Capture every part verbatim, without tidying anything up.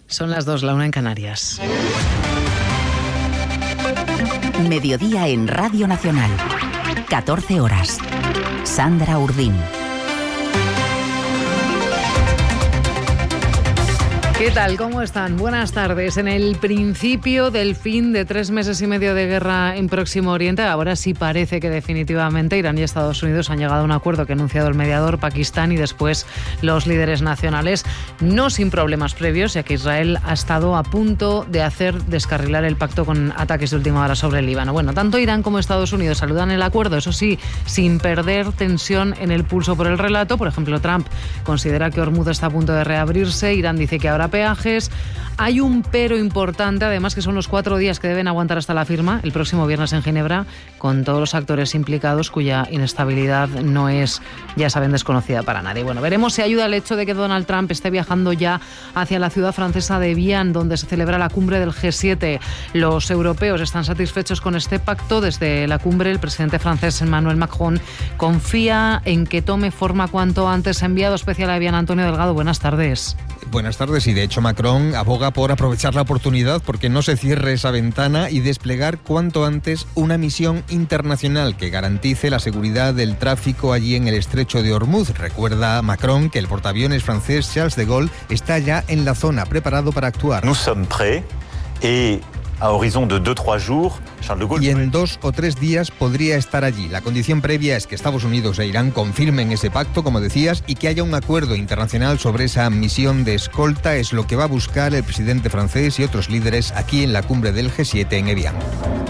Son las dos, la una en Canarias. Mediodía en Radio Nacional. catorce horas. Sandra Urdín. ¿Qué tal? ¿Cómo están? Buenas tardes. En el principio del fin de tres meses y medio de guerra en Próximo Oriente, ahora sí parece que definitivamente Irán y Estados Unidos han llegado a un acuerdo que ha anunciado el mediador Pakistán y después los líderes nacionales, no sin problemas previos, ya que Israel ha estado a punto de hacer descarrilar el pacto con ataques de última hora sobre el Líbano. Bueno, tanto Irán como Estados Unidos saludan el acuerdo, eso sí, sin perder tensión en el pulso por el relato. Por ejemplo, Trump considera que Hormuz está a punto de reabrirse, Irán dice que habrá peajes. Hay un pero importante, además, que son los cuatro días que deben aguantar hasta la firma, el próximo viernes en Ginebra, con todos los actores implicados cuya inestabilidad no es, ya saben, desconocida para nadie. Bueno, veremos si ayuda el hecho de que Donald Trump esté viajando ya hacia la ciudad francesa de Vienne, donde se celebra la cumbre del G siete. Los europeos están satisfechos con este pacto. Desde la cumbre, el presidente francés Emmanuel Macron confía en que tome forma cuanto antes. Enviado especial a Vienne, Antonio Delgado, buenas tardes. Buenas tardes, y de hecho Macron aboga por aprovechar la oportunidad porque no se cierre esa ventana y desplegar cuanto antes una misión internacional que garantice la seguridad del tráfico allí en el estrecho de Hormuz. Recuerda Macron que el portaaviones francés Charles de Gaulle está ya en la zona, preparado para actuar. Nous sommes prêts et a horizon de dos tres jours, Charles de Gaulle... Y en dos o tres días podría estar allí. La condición previa es que Estados Unidos e Irán confirmen ese pacto, como decías, y que haya un acuerdo internacional sobre esa misión de escolta. Es lo que va a buscar el presidente francés y otros líderes aquí en la cumbre del G siete en Evian.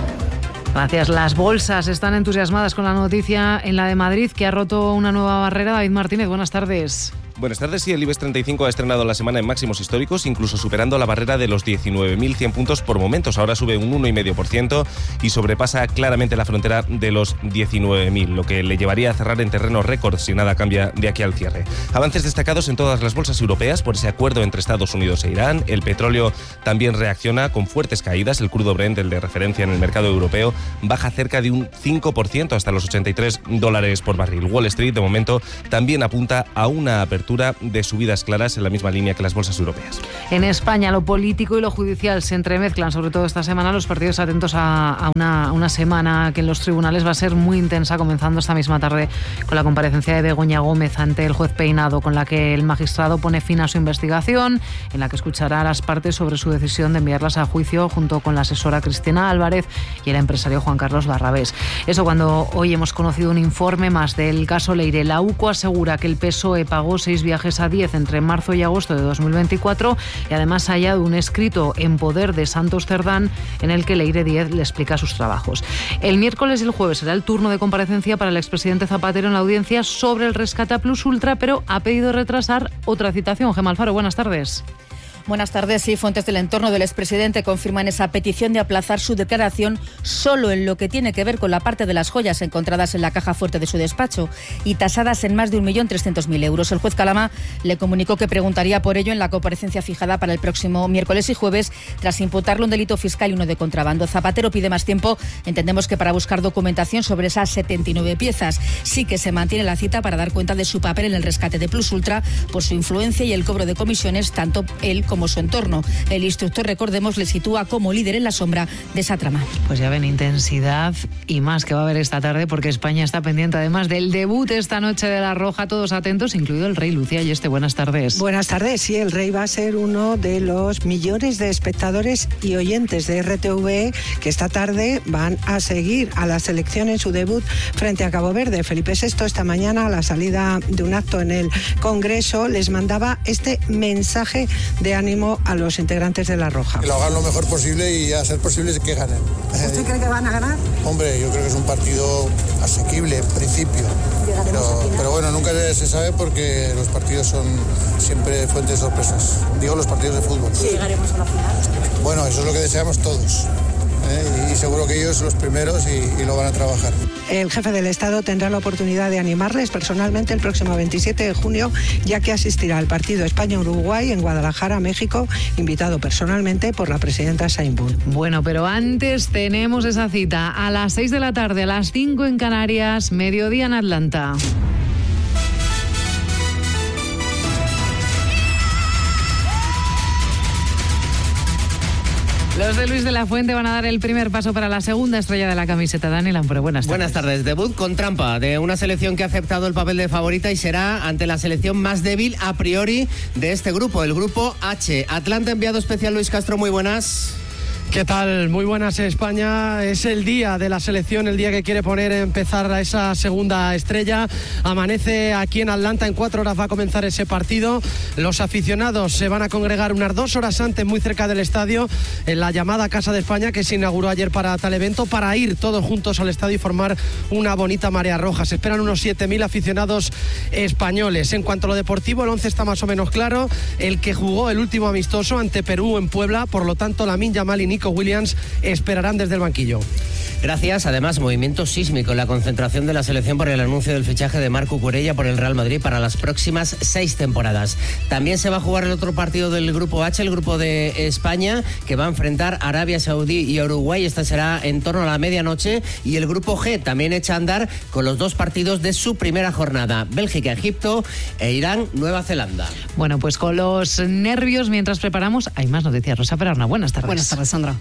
Gracias. Las bolsas están entusiasmadas con la noticia en la de Madrid, que ha roto una nueva barrera. David Martínez, buenas tardes. Buenas tardes. Sí, el IBEX treinta y cinco ha estrenado la semana en máximos históricos, incluso superando la barrera de los diecinueve mil cien puntos por momentos. Ahora sube un uno coma cinco por ciento y sobrepasa claramente la frontera de los diecinueve mil, lo que le llevaría a cerrar en terreno récord si nada cambia de aquí al cierre. Avances destacados en todas las bolsas europeas por ese acuerdo entre Estados Unidos e Irán. El petróleo también reacciona con fuertes caídas. El crudo Brent, el de referencia en el mercado europeo, baja cerca de un cinco por ciento hasta los ochenta y tres dólares por barril. Wall Street, de momento, también apunta a una apertura de subidas claras en la misma línea que las bolsas europeas. En España, lo político y lo judicial se entremezclan, sobre todo esta semana. Los partidos atentos a, a una, una semana que en los tribunales va a ser muy intensa, comenzando esta misma tarde con la comparecencia de Begoña Gómez ante el juez Peinado, con la que el magistrado pone fin a su investigación, en la que escuchará a las partes sobre su decisión de enviarlas a juicio junto con la asesora Cristina Álvarez y el empresario Juan Carlos Barrabés. Eso cuando hoy hemos conocido un informe más del caso Leire. La U C O asegura que el P S O E pagó seis viajes a diez entre marzo y agosto de dos mil veinticuatro y además ha hallado un escrito en poder de Santos Cerdán en el que Leire Díez le explica sus trabajos. El miércoles y el jueves será el turno de comparecencia para el expresidente Zapatero en la audiencia sobre el rescate a Plus Ultra, pero ha pedido retrasar otra citación. Gemma Alfaro, buenas tardes. Buenas tardes. Sí, fuentes del entorno del expresidente confirman esa petición de aplazar su declaración solo en lo que tiene que ver con la parte de las joyas encontradas en la caja fuerte de su despacho y tasadas en más de un millón trescientos mil euros. El juez Calama le comunicó que preguntaría por ello en la comparecencia fijada para el próximo miércoles y jueves, tras imputarle un delito fiscal y uno de contrabando. Zapatero pide más tiempo, entendemos que para buscar documentación sobre esas setenta y nueve piezas. Sí que se mantiene la cita para dar cuenta de su papel en el rescate de Plus Ultra por su influencia y el cobro de comisiones, tanto él como su entorno. El instructor, recordemos, le sitúa como líder en la sombra de esa trama. Pues ya ven, intensidad y más que va a haber esta tarde, porque España está pendiente además del debut esta noche de La Roja. Todos atentos, incluido el rey. Lucía y este, buenas tardes. Buenas tardes. Sí, el rey va a ser uno de los millones de espectadores y oyentes de R T V E que esta tarde van a seguir a la selección en su debut frente a Cabo Verde. Felipe sexto esta mañana, a la salida de un acto en el Congreso, les mandaba este mensaje de ánimo a los integrantes de La Roja. Que lo hagan lo mejor posible y a ser posible que ganen. ¿Usted cree que van a ganar? Hombre, yo creo que es un partido asequible en principio. Pero, pero bueno, nunca se sabe porque los partidos son siempre fuente de sorpresas. Digo, los partidos de fútbol. Sí, llegaremos a la final. Bueno, eso es lo que deseamos todos. ¿eh? Y seguro que ellos son los primeros y, y lo van a trabajar. El jefe del Estado tendrá la oportunidad de animarles personalmente el próximo veintisiete de junio, ya que asistirá al partido España-Uruguay en Guadalajara, México, invitado personalmente por la presidenta Sheinbaum. Bueno, pero antes tenemos esa cita a las seis de la tarde, a las cinco en Canarias, mediodía en Atlanta. Los de Luis de la Fuente van a dar el primer paso para la segunda estrella de la camiseta. Dani Lampre, buenas tardes. Buenas tardes. Debut con trampa de una selección que ha aceptado el papel de favorita y será ante la selección más débil a priori de este grupo, el grupo H. Atlanta, enviado especial Luis Castro, muy buenas. ¿Qué tal? Muy buenas, España. Es el día de la selección, el día que quiere poner empezar a esa segunda estrella. Amanece aquí en Atlanta, en cuatro horas va a comenzar ese partido. Los aficionados se van a congregar unas dos horas antes, muy cerca del estadio, en la llamada Casa de España, que se inauguró ayer para tal evento, para ir todos juntos al estadio y formar una bonita marea roja. Se esperan unos siete mil aficionados españoles. En cuanto a lo deportivo, el once está más o menos claro. El que jugó el último amistoso ante Perú en Puebla, por lo tanto, Lamine Yamal y Nico Williams esperarán desde el banquillo. Gracias. Además, movimiento sísmico en la concentración de la selección por el anuncio del fichaje de Marc Cucurella por el Real Madrid para las próximas seis temporadas. También se va a jugar el otro partido del grupo H, el grupo de España, que va a enfrentar a Arabia Saudí y Uruguay. Esta será en torno a la medianoche. Y el grupo G también echa a andar con los dos partidos de su primera jornada: Bélgica, Egipto e Irán, Nueva Zelanda. Bueno, pues con los nervios mientras preparamos, hay más noticias. Rosa Perarna, buenas tardes. Buenas tardes, Sandra.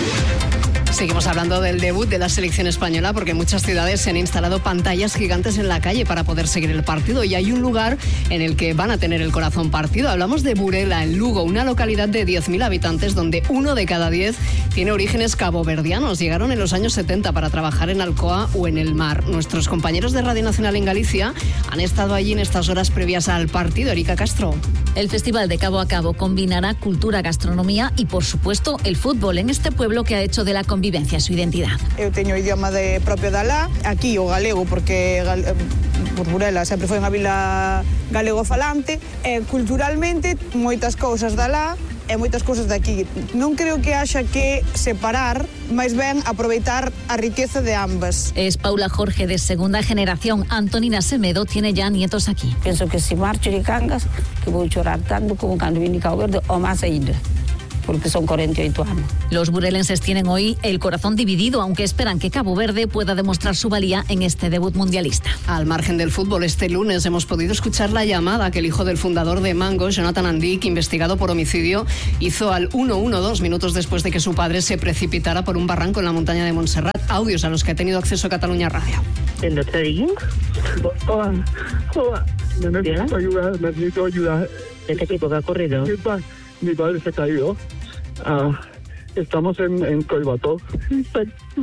Seguimos hablando del debut de la selección española porque en muchas ciudades se han instalado pantallas gigantes en la calle para poder seguir el partido y hay un lugar en el que van a tener el corazón partido. Hablamos de Burela, en Lugo, una localidad de diez mil habitantes donde uno de cada diez tiene orígenes caboverdianos. Llegaron en los años setenta para trabajar en Alcoa o en el mar. Nuestros compañeros de Radio Nacional en Galicia han estado allí en estas horas previas al partido. Erika Castro. El Festival de Cabo a Cabo combinará cultura, gastronomía y, por supuesto, el fútbol en este pueblo que ha hecho de la convivencia su identidad. Eu teño o idioma de propio da lá, aquí o galego, porque por Burela sempre foi unha vila galego falante, e culturalmente moitas cousas da lá e moitas cousas de aquí. Non creo que haxa que separar, máis ben aproveitar a riqueza de ambas. Es Paula Jorge, de segunda generación. Antonina Semedo tiene ya nietos aquí. Penso que si marcho de Cangas, que vou chorar tanto como cando vine Cabo Verde, o máis ainda, porque son cuarenta y ocho años. Los burelenses tienen hoy el corazón dividido, aunque esperan que Cabo Verde pueda demostrar su valía en este debut mundialista. Al margen del fútbol, este lunes hemos podido escuchar la llamada que el hijo del fundador de Mango, Jonathan Andic, investigado por homicidio, hizo al uno uno dos minutos después de que su padre se precipitara por un barranco en la montaña de Montserrat. Audios a los que ha tenido acceso Cataluña Radio. ¿En no te digo? Hola, hola. Necesito ayuda, necesito ayuda. ¿De qué tipo que ha ocurrido? Mi, pa, mi padre se cayó. Uh, estamos en, en Coibató. Se,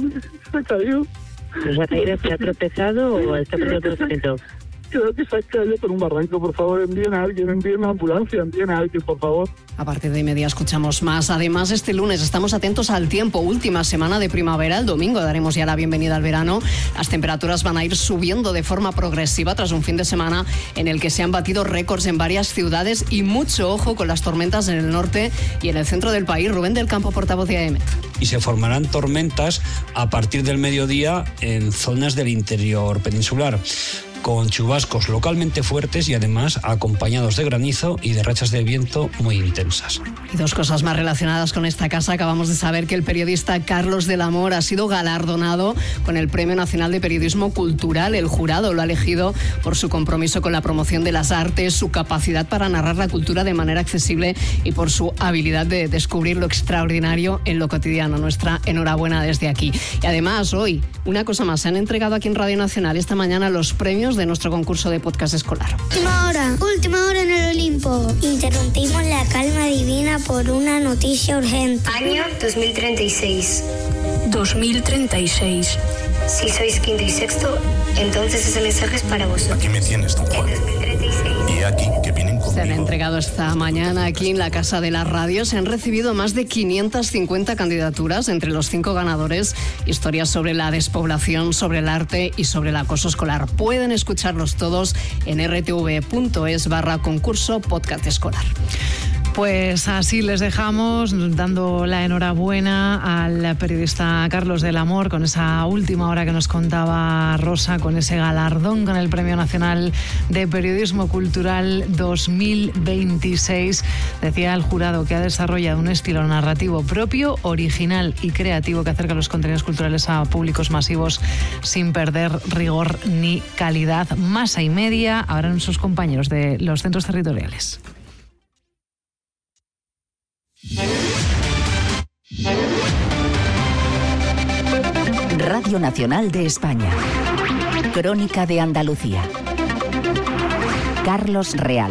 se cayó. ¿Se ha caído, se ha tropezado o está por otro sitio? Creo que se ha caído por un barranco. Por favor, envíen a alguien, envíen una ambulancia, envíen a alguien, por favor. A partir de media escuchamos más. Además, este lunes estamos atentos al tiempo. Última semana de primavera. El domingo daremos ya la bienvenida al verano. Las temperaturas van a ir subiendo de forma progresiva tras un fin de semana en el que se han batido récords en varias ciudades y mucho ojo con las tormentas en el norte y en el centro del país. Rubén del Campo, portavoz de A E M E T. Y se formarán tormentas a partir del mediodía en zonas del interior peninsular, con chubascos localmente fuertes y además acompañados de granizo y de rachas de viento muy intensas. Y dos cosas más relacionadas con esta casa. Acabamos de saber que el periodista Carlos del Amor ha sido galardonado con el Premio Nacional de Periodismo Cultural. El jurado lo ha elegido por su compromiso con la promoción de las artes, su capacidad para narrar la cultura de manera accesible y por su habilidad de descubrir lo extraordinario en lo cotidiano. Nuestra enhorabuena desde aquí. Y además, hoy, una cosa más, se han entregado aquí en Radio Nacional esta mañana los premios de nuestro concurso de podcast escolar. Última hora, última hora en el Olimpo. Interrumpimos la calma divina por una noticia urgente. Año dos mil treinta y seis. dos mil treinta y seis. Si sois quinto y sexto, entonces ese mensaje es para vosotros. Aquí me tienes, don Juan. Y aquí, que vienen conmigo. Se han entregado esta mañana aquí en la Casa de la Radio. Se han recibido más de quinientas cincuenta candidaturas entre los cinco ganadores. Historias sobre la despoblación, sobre el arte y sobre el acoso escolar. Pueden escucharlos todos en r t v punto es barra concurso podcast escolar. Pues así les dejamos, dando la enhorabuena al periodista Carlos del Amor con esa última hora que nos contaba Rosa, con ese galardón con el Premio Nacional de Periodismo Cultural dos mil veintiséis. Decía el jurado que ha desarrollado un estilo narrativo propio, original y creativo que acerca los contenidos culturales a públicos masivos sin perder rigor ni calidad. Masa y media habrán sus compañeros de los centros territoriales. Thank you. Radio Nacional de España. Crónica de Andalucía. Carlos Real.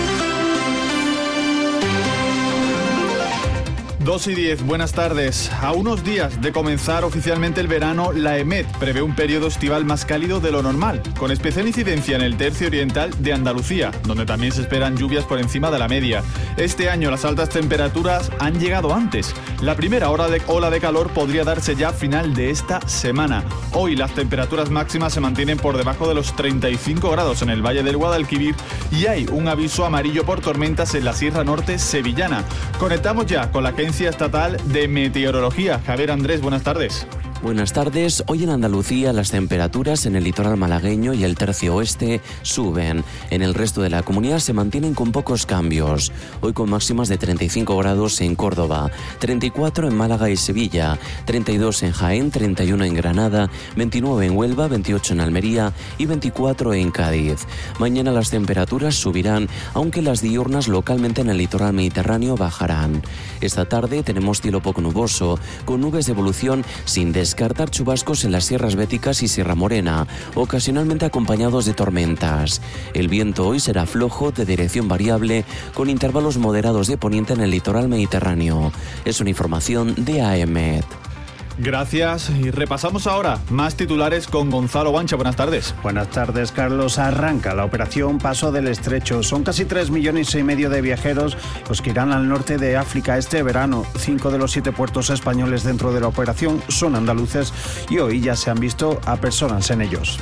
dos y diez, buenas tardes. A unos días de comenzar oficialmente el verano, la EMET prevé un periodo estival más cálido de lo normal, con especial incidencia en el tercio oriental de Andalucía, donde también se esperan lluvias por encima de la media. Este año las altas temperaturas han llegado antes. La primera ola de, ola de calor podría darse ya a final de esta semana. Hoy las temperaturas máximas se mantienen por debajo de los treinta y cinco grados en el Valle del Guadalquivir y hay un aviso amarillo por tormentas en la Sierra Norte sevillana. Conectamos ya con la agencia Estatal de Meteorología. Javier Andrés, buenas tardes. Buenas tardes. Hoy en Andalucía las temperaturas en el litoral malagueño y el tercio oeste suben. En el resto de la comunidad se mantienen con pocos cambios. Hoy con máximas de treinta y cinco grados en Córdoba, treinta y cuatro en Málaga y Sevilla, treinta y dos en Jaén, treinta y uno en Granada, veintinueve en Huelva, veintiocho en Almería y veinticuatro en Cádiz. Mañana las temperaturas subirán, aunque las diurnas localmente en el litoral mediterráneo bajarán. Esta tarde tenemos cielo poco nuboso, con nubes de evolución sin descanso. Descartar chubascos en las sierras béticas y Sierra Morena, ocasionalmente acompañados de tormentas. El viento hoy será flojo, de dirección variable, con intervalos moderados de poniente en el litoral mediterráneo. Es una información de A E M E T. Gracias y repasamos ahora más titulares con Gonzalo Bancha. Buenas tardes. Buenas tardes, Carlos. Arranca la operación Paso del Estrecho. Son casi tres millones y medio de viajeros los que irán al norte de África este verano. Cinco de los siete puertos españoles dentro de la operación son andaluces y hoy ya se han visto a personas en ellos.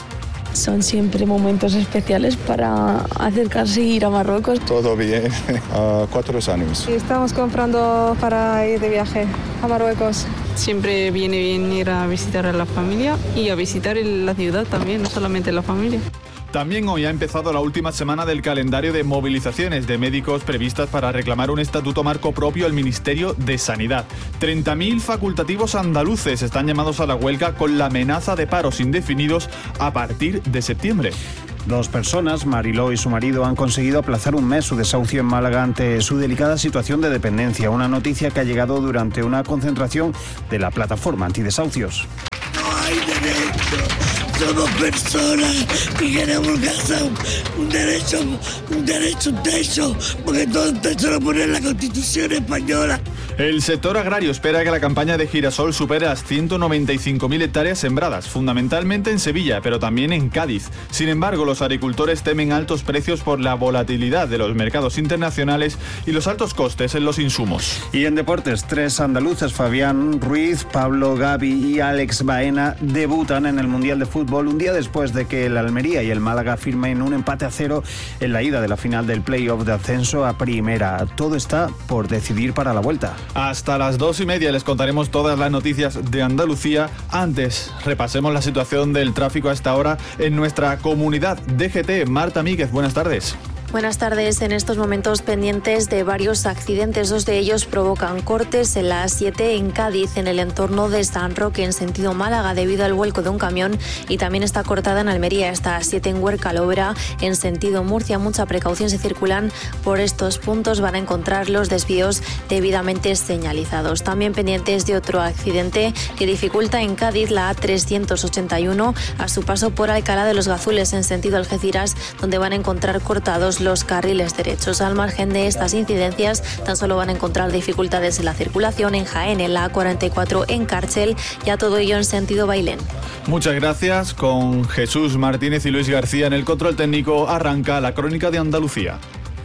Son siempre momentos especiales para acercarse y ir a Marruecos. Todo bien, uh, cuatro años. Estamos comprando para ir de viaje a Marruecos. Siempre viene bien ir a visitar a la familia y a visitar la ciudad también, no solamente la familia. También hoy ha empezado la última semana del calendario de movilizaciones de médicos previstas para reclamar un estatuto marco propio al Ministerio de Sanidad. treinta mil facultativos andaluces están llamados a la huelga con la amenaza de paros indefinidos a partir de septiembre. Dos personas, Mariló y su marido, han conseguido aplazar un mes su desahucio en Málaga ante su delicada situación de dependencia. Una noticia que ha llegado durante una concentración de la plataforma antidesahucios. No hay derecho. Somos personas que queremos alcanzar un derecho, un derecho, un techo, porque todo el techo lo pone en la Constitución española. El sector agrario espera que la campaña de girasol supere las ciento noventa y cinco mil hectáreas sembradas, fundamentalmente en Sevilla, pero también en Cádiz. Sin embargo, los agricultores temen altos precios por la volatilidad de los mercados internacionales y los altos costes en los insumos. Y en deportes, tres andaluces, Fabián Ruiz, Pablo Gavi y Alex Baena, debutan en el Mundial de Fútbol un día después de que el Almería y el Málaga firmen un empate a cero en la ida de la final del play-off de ascenso a primera. Todo está por decidir para la vuelta. Hasta las dos y media les contaremos todas las noticias de Andalucía. Antes, repasemos la situación del tráfico a esta hora en nuestra comunidad D G T. Marta Míguez, buenas tardes. Buenas tardes. En estos momentos pendientes de varios accidentes. Dos de ellos provocan cortes en la A siete en Cádiz, en el entorno de San Roque, en sentido Málaga, debido al vuelco de un camión. Y también está cortada en Almería, esta A siete en Huerca-Lobra, en sentido Murcia. Mucha precaución si circulan por estos puntos. Van a encontrar los desvíos debidamente señalizados. También pendientes de otro accidente que dificulta en Cádiz la A trescientos ochenta y uno a su paso por Alcalá de los Gazules, en sentido Algeciras, donde van a encontrar cortados los carriles derechos. Al margen de estas incidencias, tan solo van a encontrar dificultades en la circulación en Jaén, en la A cuarenta y cuatro en Cárcel, y a todo ello en sentido Bailén. Muchas gracias. Con Jesús Martínez y Luis García en el control técnico, arranca la Crónica de Andalucía.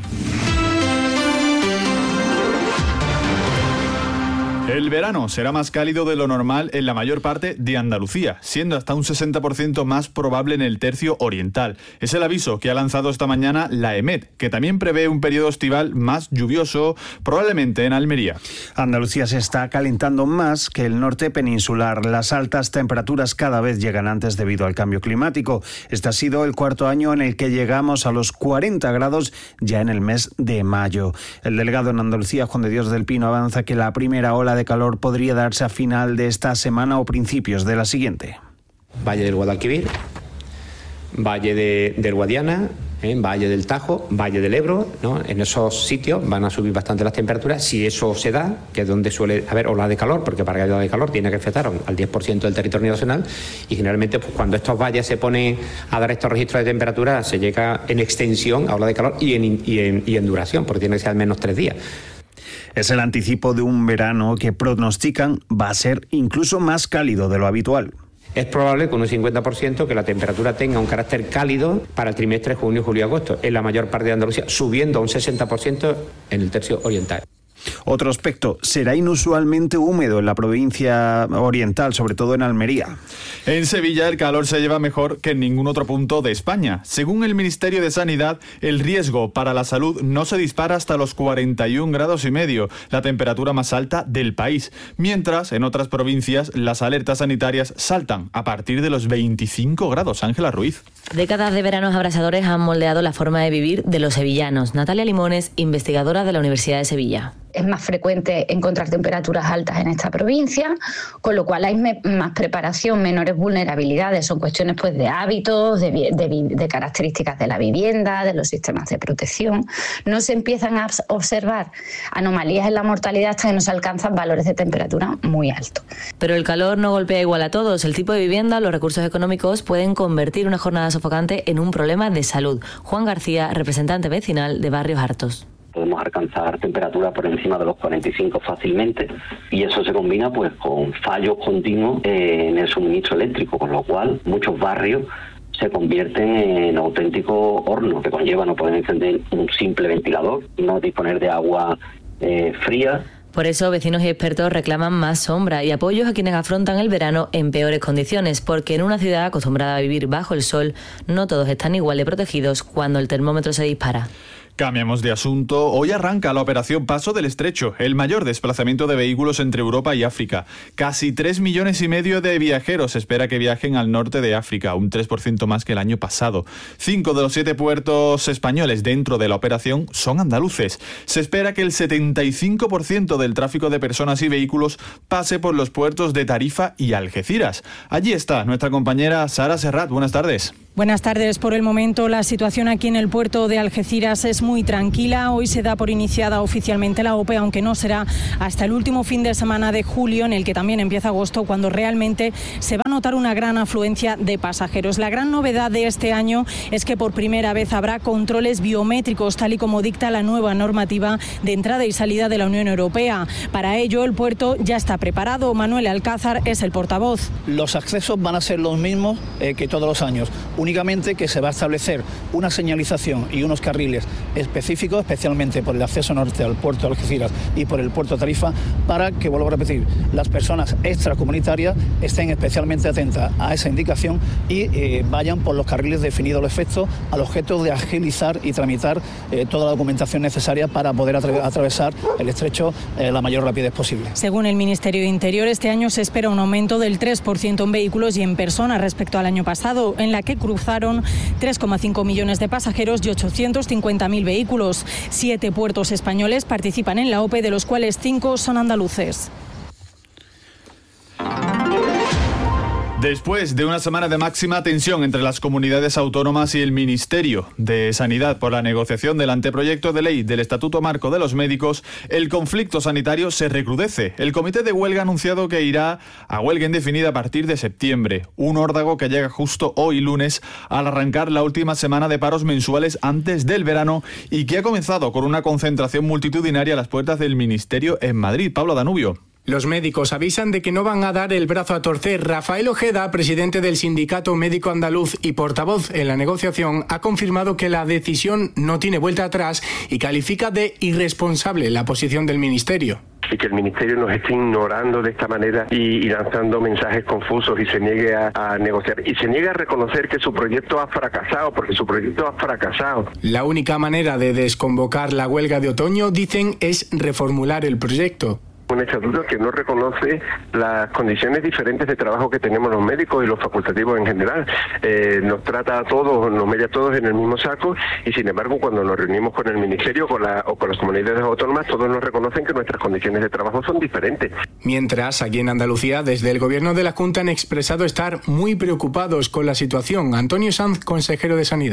El verano será más cálido de lo normal en la mayor parte de Andalucía, siendo hasta un sesenta por ciento más probable en el tercio oriental. Es el aviso que ha lanzado esta mañana la EMET, que también prevé un periodo estival más lluvioso, probablemente en Almería. Andalucía se está calentando más que el norte peninsular. Las altas temperaturas cada vez llegan antes debido al cambio climático. Este ha sido el cuarto año en el que llegamos a los cuarenta grados ya en el mes de mayo. El delegado en Andalucía, Juan de Dios del Pino, avanza que la primera ola de calor podría darse a final de esta semana o principios de la siguiente. Valle del Guadalquivir, Valle de, del Guadiana, en Valle del Tajo, Valle del Ebro, ¿no? En esos sitios van a subir bastante las temperaturas. Si eso se da, que es donde suele haber ola de calor, porque para que haya ola de calor tiene que afectar al diez por ciento del territorio nacional, y generalmente pues, cuando estos valles se ponen a dar estos registros de temperatura, se llega en extensión a ola de calor y en, y en, y en duración, porque tiene que ser al menos tres días. Es el anticipo de un verano que pronostican va a ser incluso más cálido de lo habitual. Es probable con un cincuenta por ciento que la temperatura tenga un carácter cálido para el trimestre junio, julio y agosto, en la mayor parte de Andalucía, subiendo a un sesenta por ciento en el tercio oriental. Otro aspecto, será inusualmente húmedo en la provincia oriental, sobre todo en Almería. En Sevilla el calor se lleva mejor que en ningún otro punto de España. Según el Ministerio de Sanidad, el riesgo para la salud no se dispara hasta los cuarenta y un grados y medio, la temperatura más alta del país. Mientras, en otras provincias, las alertas sanitarias saltan a partir de los veinticinco grados. Ángela Ruiz. Décadas de veranos abrasadores han moldeado la forma de vivir de los sevillanos. Natalia Limones, investigadora de la Universidad de Sevilla. Es más frecuente encontrar temperaturas altas en esta provincia, con lo cual hay me, más preparación, menores vulnerabilidades. Son cuestiones pues, de hábitos, de, de, de características de la vivienda, de los sistemas de protección. No se empiezan a observar anomalías en la mortalidad hasta que no se alcanzan valores de temperatura muy altos. Pero el calor no golpea igual a todos. El tipo de vivienda, los recursos económicos pueden convertir una jornada sofocante en un problema de salud. Juan García, representante vecinal de Barrios Hartos. Podemos alcanzar temperaturas por encima de los cuarenta y cinco fácilmente, y eso se combina pues con fallos continuos en el suministro eléctrico, con lo cual muchos barrios se convierten en auténticos hornos que conlleva no poder encender un simple ventilador, no disponer de agua eh, fría. Por eso, vecinos y expertos reclaman más sombra y apoyos a quienes afrontan el verano en peores condiciones, porque en una ciudad acostumbrada a vivir bajo el sol, no todos están igual de protegidos cuando el termómetro se dispara. Cambiamos de asunto. Hoy arranca la operación Paso del Estrecho, el mayor desplazamiento de vehículos entre Europa y África. Casi tres millones y medio de viajeros se espera que viajen al norte de África, un tres por ciento más que el año pasado. Cinco de los siete puertos españoles dentro de la operación son andaluces. Se espera que el setenta y cinco por ciento del tráfico de personas y vehículos pase por los puertos de Tarifa y Algeciras. Allí está nuestra compañera Sara Serrat. Buenas tardes. Buenas tardes. Por el momento, la situación aquí en el puerto de Algeciras es muy tranquila. Hoy se da por iniciada oficialmente la O P E, aunque no será hasta el último fin de semana de julio, en el que también empieza agosto, cuando realmente se va a notar una gran afluencia de pasajeros. La gran novedad de este año es que por primera vez habrá controles biométricos, tal y como dicta la nueva normativa de entrada y salida de la Unión Europea. Para ello, el puerto ya está preparado. Manuel Alcázar es el portavoz. Los accesos van a ser los mismos eh, que todos los años. Únicamente que se va a establecer una señalización y unos carriles específicos, especialmente por el acceso norte al puerto de Algeciras y por el puerto de Tarifa, para que, vuelvo a repetir, las personas extracomunitarias estén especialmente atentas a esa indicación y eh, vayan por los carriles definidos al efecto, al objeto de agilizar y tramitar eh, toda la documentación necesaria para poder atra- atravesar el estrecho eh, la mayor rapidez posible. Según el Ministerio de Interior, este año se espera un aumento del tres por ciento en vehículos y en personas respecto al año pasado, en la que cruzaron tres coma cinco millones de pasajeros y ochocientos cincuenta mil vehículos. Siete puertos españoles participan en la O P E, de los cuales cinco son andaluces. Después de una semana de máxima tensión entre las comunidades autónomas y el Ministerio de Sanidad por la negociación del anteproyecto de ley del Estatuto Marco de los Médicos, el conflicto sanitario se recrudece. El comité de huelga ha anunciado que irá a huelga indefinida a partir de septiembre, un órdago que llega justo hoy lunes al arrancar la última semana de paros mensuales antes del verano y que ha comenzado con una concentración multitudinaria a las puertas del Ministerio en Madrid. Pablo Danubio. Los médicos avisan de que no van a dar el brazo a torcer. Rafael Ojeda, presidente del Sindicato Médico Andaluz y portavoz en la negociación, ha confirmado que la decisión no tiene vuelta atrás y califica de irresponsable la posición del Ministerio. Y que el Ministerio nos esté ignorando de esta manera y, y lanzando mensajes confusos y se niegue a, a negociar. Y se niegue a reconocer que su proyecto ha fracasado, porque su proyecto ha fracasado. La única manera de desconvocar la huelga de otoño, dicen, es reformular el proyecto. Un estatuto que no reconoce las condiciones diferentes de trabajo que tenemos los médicos y los facultativos en general. Eh, nos trata a todos, nos mete a todos en el mismo saco y sin embargo cuando nos reunimos con el Ministerio con la, o con las comunidades autónomas, todos nos reconocen que nuestras condiciones de trabajo son diferentes. Mientras, aquí en Andalucía, desde el Gobierno de la Junta han expresado estar muy preocupados con la situación. Antonio Sanz, consejero de Sanidad.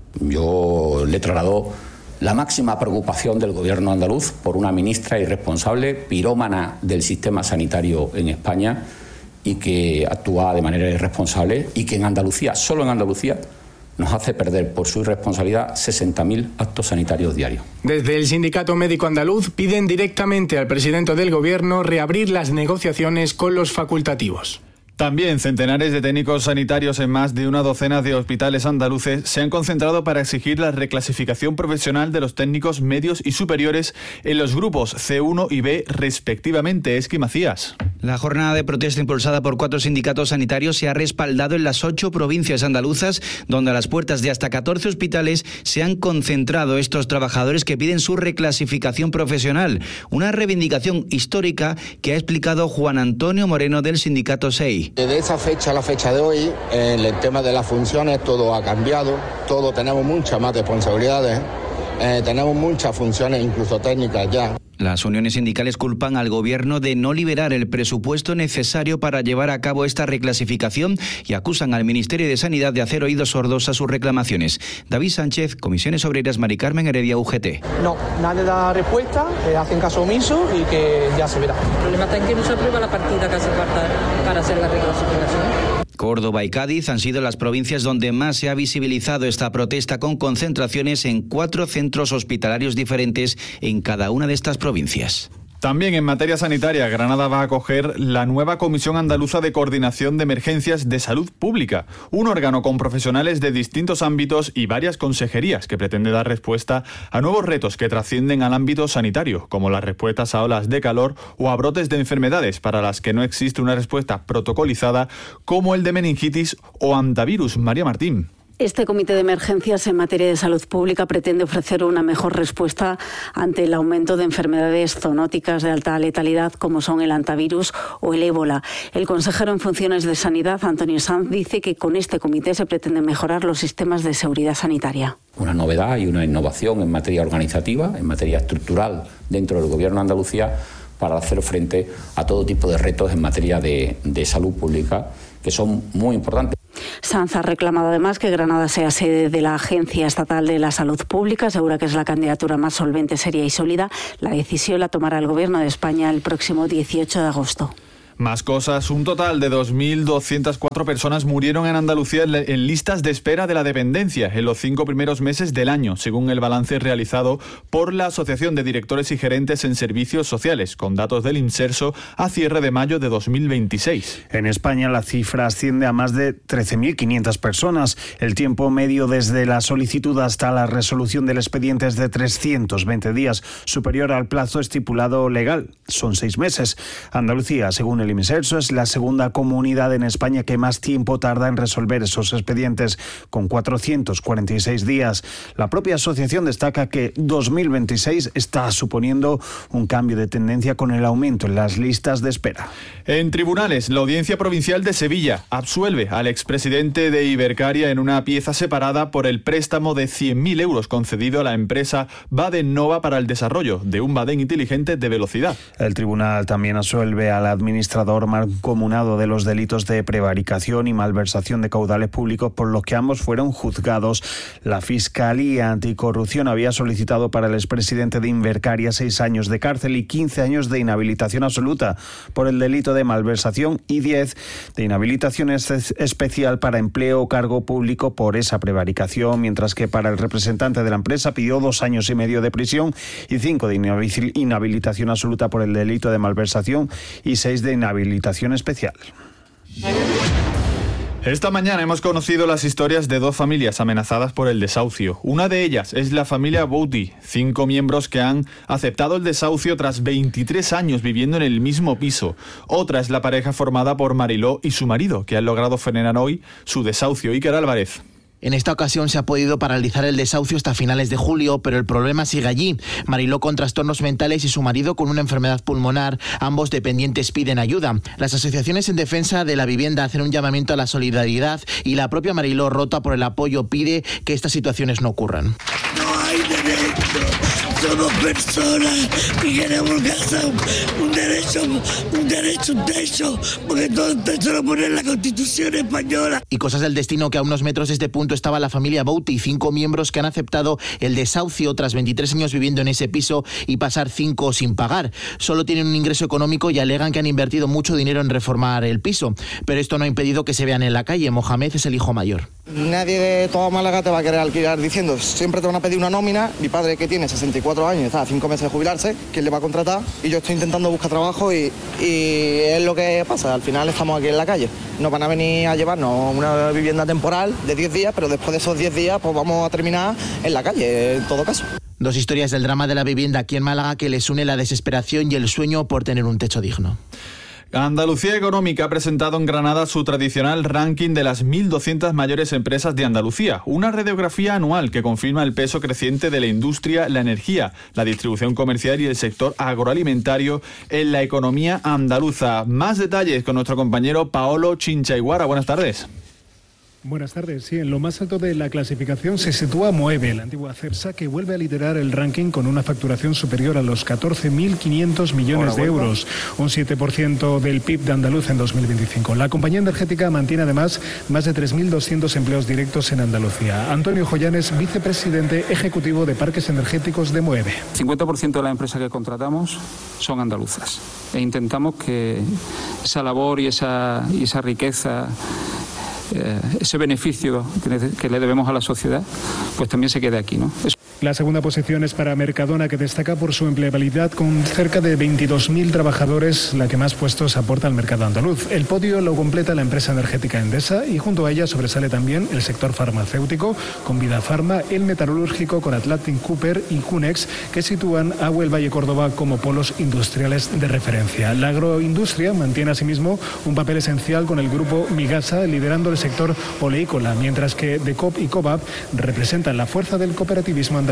Yo le trasladó la máxima preocupación del gobierno andaluz por una ministra irresponsable, pirómana del sistema sanitario en España y que actúa de manera irresponsable y que en Andalucía, solo en Andalucía, nos hace perder por su irresponsabilidad sesenta mil actos sanitarios diarios. Desde el Sindicato Médico Andaluz piden directamente al presidente del Gobierno reabrir las negociaciones con los facultativos. También centenares de técnicos sanitarios en más de una docena de hospitales andaluces se han concentrado para exigir la reclasificación profesional de los técnicos medios y superiores en los grupos C uno y B respectivamente. Esqui Macías. La jornada de protesta impulsada por cuatro sindicatos sanitarios se ha respaldado en las ocho provincias andaluzas, donde a las puertas de hasta catorce hospitales se han concentrado estos trabajadores que piden su reclasificación profesional. Una reivindicación histórica que ha explicado Juan Antonio Moreno del sindicato S E I. Desde esa fecha a la fecha de hoy, en el tema de las funciones, todo ha cambiado, todo tenemos muchas más responsabilidades, eh, tenemos muchas funciones, incluso técnicas ya. Las uniones sindicales culpan al Gobierno de no liberar el presupuesto necesario para llevar a cabo esta reclasificación y acusan al Ministerio de Sanidad de hacer oídos sordos a sus reclamaciones. David Sánchez, Comisiones Obreras, Mari Carmen Heredia, U G T. No, nadie da respuesta, eh, hacen caso omiso y que ya se verá. El problema está en que no se aprueba la partida que hace falta para hacer la reclasificación. Córdoba y Cádiz han sido las provincias donde más se ha visibilizado esta protesta, con concentraciones en cuatro centros hospitalarios diferentes en cada una de estas provincias. También en materia sanitaria, Granada va a acoger la nueva Comisión Andaluza de Coordinación de Emergencias de Salud Pública, un órgano con profesionales de distintos ámbitos y varias consejerías que pretende dar respuesta a nuevos retos que trascienden al ámbito sanitario, como las respuestas a olas de calor o a brotes de enfermedades para las que no existe una respuesta protocolizada, como el de meningitis o hantavirus. María Martín. Este comité de emergencias en materia de salud pública pretende ofrecer una mejor respuesta ante el aumento de enfermedades zoonóticas de alta letalidad como son el hantavirus o el ébola. El consejero en funciones de Sanidad, Antonio Sanz, dice que con este comité se pretende mejorar los sistemas de seguridad sanitaria. Una novedad y una innovación en materia organizativa, en materia estructural dentro del Gobierno de Andalucía para hacer frente a todo tipo de retos en materia de, de salud pública que son muy importantes. Sanz ha reclamado además que Granada sea sede de la Agencia Estatal de la Salud Pública. Asegura que es la candidatura más solvente, seria y sólida. La decisión la tomará el Gobierno de España el próximo dieciocho de agosto. Más cosas. Un total de dos mil doscientas cuatro personas murieron en Andalucía en listas de espera de la dependencia en los cinco primeros meses del año, según el balance realizado por la Asociación de Directores y Gerentes en Servicios Sociales, con datos del INSERSO a cierre de mayo de dos mil veintiséis. En España la cifra asciende a más de trece mil quinientas personas. El tiempo medio desde la solicitud hasta la resolución del expediente es de trescientos veinte días, superior al plazo estipulado legal. Son seis meses. Andalucía, según el El INSERSO, es la segunda comunidad en España que más tiempo tarda en resolver esos expedientes, con cuatrocientos cuarenta y seis días. La propia asociación destaca que dos mil veintiséis está suponiendo un cambio de tendencia con el aumento en las listas de espera. En tribunales, la Audiencia Provincial de Sevilla absuelve al expresidente de Ibercaria en una pieza separada por el préstamo de cien mil euros concedido a la empresa Baden Nova para el desarrollo de un Baden inteligente de velocidad. El tribunal también absuelve al administrador mancomunado de los delitos de prevaricación y malversación de caudales públicos, por los que ambos fueron juzgados. La Fiscalía Anticorrupción había solicitado para el expresidente de Ibercaria seis años de cárcel y quince años de inhabilitación absoluta por el delito de malversación y diez de inhabilitación especial para empleo o cargo público por esa prevaricación, mientras que para el representante de la empresa pidió dos años y medio de prisión y cinco de inhabilitación absoluta por el delito de malversación y seis de inhabilitación habilitación especial. Esta mañana hemos conocido las historias de dos familias amenazadas por el desahucio. Una de ellas es la familia Bouti, cinco miembros que han aceptado el desahucio tras veintitrés años viviendo en el mismo piso. Otra es la pareja formada por Mariló y su marido, que han logrado frenar hoy su desahucio. Iker Álvarez. En esta ocasión se ha podido paralizar el desahucio hasta finales de julio, pero el problema sigue allí. Mariló con trastornos mentales y su marido con una enfermedad pulmonar. Ambos dependientes piden ayuda. Las asociaciones en defensa de la vivienda hacen un llamamiento a la solidaridad y la propia Mariló, rota por el apoyo, pide que estas situaciones no ocurran. No hay derecho. somos personas y queremos alcanzar un, un derecho, un derecho, un techo, porque todo el techo lo pone en la Constitución española. Y cosas del destino, que a unos metros de este punto estaba la familia Bouti, cinco miembros que han aceptado el desahucio tras veintitrés años viviendo en ese piso y pasar cinco sin pagar. Solo tienen un ingreso económico y alegan que han invertido mucho dinero en reformar el piso, pero esto no ha impedido que se vean en la calle. Mohamed es el hijo mayor. Nadie de toda Málaga te va a querer alquilar diciendo, siempre te van a pedir una nómina. Mi padre, que tiene sesenta y cuatro años, está a cinco meses de jubilarse, ¿quién le va a contratar? Y yo estoy intentando buscar trabajo y, y es lo que pasa, al final estamos aquí en la calle. Nos van a venir a llevarnos una vivienda temporal de diez días, pero después de esos diez días pues vamos a terminar en la calle, en todo caso. Dos historias del drama de la vivienda aquí en Málaga que les une la desesperación y el sueño por tener un techo digno. Andalucía Económica ha presentado en Granada su tradicional ranking de las mil doscientas mayores empresas de Andalucía, una radiografía anual que confirma el peso creciente de la industria, la energía, la distribución comercial y el sector agroalimentario en la economía andaluza. Más detalles con nuestro compañero Paolo Chinchaiguara. Buenas tardes. Buenas tardes. Sí, en lo más alto de la clasificación se sitúa Moeve, la antigua Cepsa, que vuelve a liderar el ranking con una facturación superior a los catorce mil quinientos millones de euros, un siete por ciento del P I B de Andaluz en dos mil veinticinco. La compañía energética mantiene además más de tres mil doscientos empleos directos en Andalucía. Antonio Joyanes, vicepresidente ejecutivo de Parques Energéticos de Moeve. cincuenta por ciento de las empresas que contratamos son andaluzas e intentamos que esa labor y esa, y esa riqueza, Eh, ese beneficio que, que le debemos a la sociedad, pues también se quede aquí, ¿no? Eso. La segunda posición es para Mercadona, que destaca por su empleabilidad con cerca de veintidós mil trabajadores, la que más puestos aporta al mercado andaluz. El podio lo completa la empresa energética Endesa y junto a ella sobresale también el sector farmacéutico con Vidafarma, el metalúrgico con Atlantic Cooper y Cunex, que sitúan a Huelva y Córdoba como polos industriales de referencia. La agroindustria mantiene asimismo un papel esencial con el grupo Migasa, liderando el sector oleícola, mientras que Decop y Cobap representan la fuerza del cooperativismo andaluz.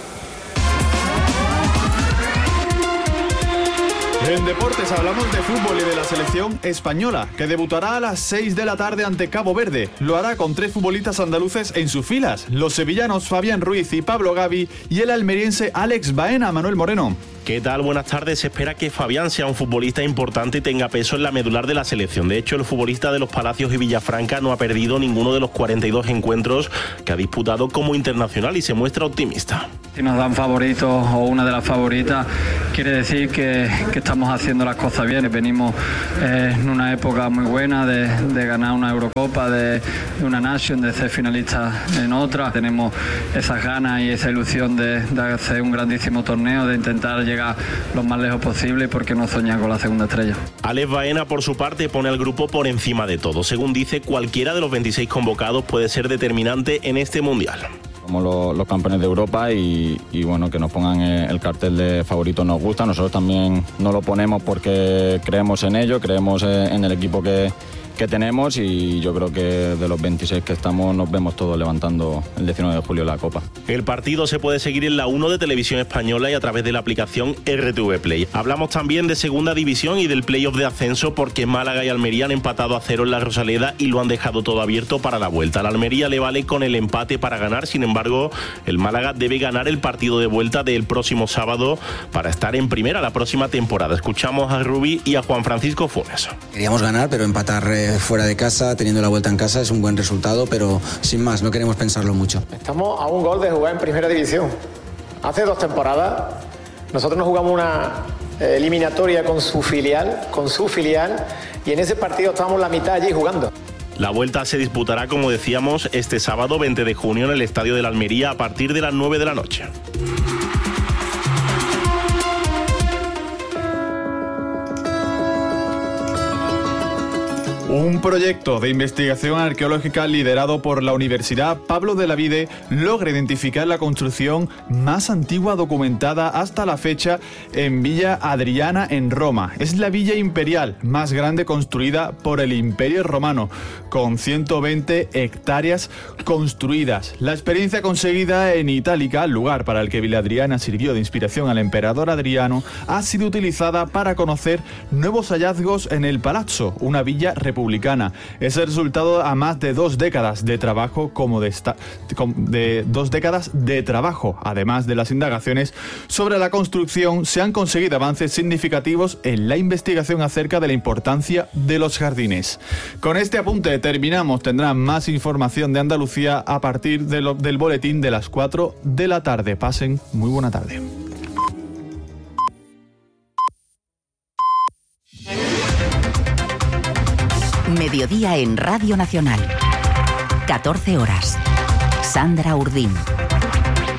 En deportes hablamos de fútbol y de la selección española, que debutará a las seis de la tarde ante Cabo Verde. Lo hará con tres futbolistas andaluces en sus filas, los sevillanos Fabián Ruiz y Pablo Gavi y el almeriense Alex Baena. Manuel Moreno. ¿Qué tal? Buenas tardes. Se espera que Fabián sea un futbolista importante y tenga peso en la medular de la selección. De hecho, el futbolista de los Palacios y Villafranca no ha perdido ninguno de los cuarenta y dos encuentros que ha disputado como internacional y se muestra optimista. Si nos dan favoritos o una de las favoritas, quiere decir que, que estamos haciendo las cosas bien. Venimos eh, en una época muy buena de, de ganar una Eurocopa, de, de una Nation, de ser finalistas en otra. Tenemos esas ganas y esa ilusión de, de hacer un grandísimo torneo, de intentar llegar lo más lejos posible y por qué no soñar con la segunda estrella. Alex Baena, por su parte, pone al grupo por encima de todo. Según dice, cualquiera de los veintiséis convocados puede ser determinante en este Mundial. Somos los, los campeones de Europa y, y bueno, que nos pongan el cartel de favoritos nos gusta. Nosotros también nos lo ponemos porque creemos en ello, creemos en el equipo que, que tenemos y yo creo que de los veintiséis que estamos nos vemos todos levantando el diecinueve de julio la Copa. El partido se puede seguir en la uno de Televisión Española y a través de la aplicación R T V Play. Hablamos también de Segunda División y del playoff de ascenso porque Málaga y Almería han empatado a cero en la Rosaleda y lo han dejado todo abierto para la vuelta. A la Almería le vale con el empate para ganar, sin embargo, el Málaga debe ganar el partido de vuelta del próximo sábado para estar en primera la próxima temporada. Escuchamos a Rubí y a Juan Francisco Funes. Queríamos ganar, pero empatar eh, fuera de casa, teniendo la vuelta en casa, es un buen resultado, pero sin más, no queremos pensarlo mucho. Estamos a un gol de jugar en Primera División. Hace dos temporadas nosotros nos jugamos una eliminatoria con su filial, con su filial, y en ese partido estábamos la mitad allí jugando. La vuelta se disputará, como decíamos, este sábado veinte de junio en el Estadio de la Almería a partir de las nueve de la noche. Un proyecto de investigación arqueológica liderado por la Universidad Pablo de la Vide logra identificar la construcción más antigua documentada hasta la fecha en Villa Adriana, en Roma. Es la villa imperial más grande construida por el Imperio Romano, con ciento veinte hectáreas construidas. La experiencia conseguida en Itálica, lugar para el que Villa Adriana sirvió de inspiración al emperador Adriano, ha sido utilizada para conocer nuevos hallazgos en el Palazzo, una villa republicana republicana. Es el resultado a más de dos décadas de trabajo como de, esta, de dos décadas de trabajo. Además de las indagaciones sobre la construcción, se han conseguido avances significativos en la investigación acerca de la importancia de los jardines. Con este apunte terminamos. Tendrán más información de Andalucía a partir de lo, del boletín de las cuatro de la tarde. Pasen muy buena tarde. Mediodía en Radio Nacional. catorce horas. Sandra Urdín.